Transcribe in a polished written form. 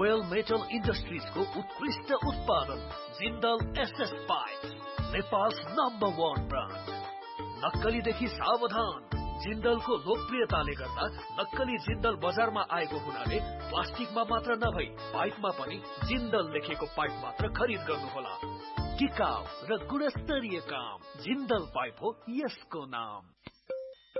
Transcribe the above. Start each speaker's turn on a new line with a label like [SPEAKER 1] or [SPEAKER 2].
[SPEAKER 1] Royal metal industries को उत्कृष्ट उत्पादन Jindal SS pipe, Nepals number 1 brand. नक्कलीदेखि सावधान। जिन्दलको लोकप्रियताले गर्दा नक्कली जिन्दल बजारमा आएको हुनाले प्लास्टिकमा मात्र नभई पाइपमा पनि जिन्दल लेखेको पाइप मात्र खरिद गर्नुहोला। टिकाउ र गुणस्तरीय काम, जिन्दल पाइप हो यसको नाम।